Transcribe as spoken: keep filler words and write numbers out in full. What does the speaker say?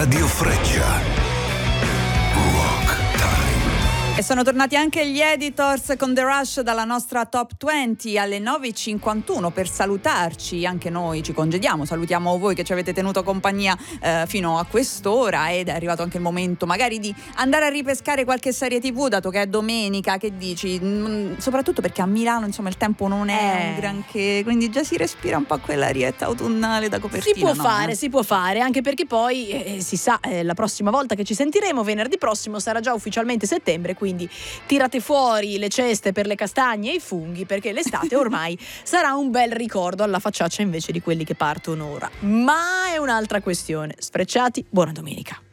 Radio Freccia. E sono tornati anche gli editors con The Rush dalla nostra Top venti alle nove e cinquantuno per salutarci. Anche noi ci congediamo, salutiamo voi che ci avete tenuto compagnia eh, fino a quest'ora, ed è arrivato anche il momento magari di andare a ripescare qualche serie tv, dato che è domenica. Che dici? Mm, soprattutto perché a Milano insomma il tempo non è Eh. un granché, quindi già si respira un po' quell'arietta autunnale da copertina. Si può no? fare, si può fare, anche perché poi eh, si sa, eh, la prossima volta che ci sentiremo, venerdì prossimo, sarà già ufficialmente settembre, quindi tirate fuori le ceste per le castagne e i funghi, perché l'estate ormai sarà un bel ricordo alla facciaccia invece di quelli che partono ora. Ma è un'altra questione. Sfrecciati, buona domenica.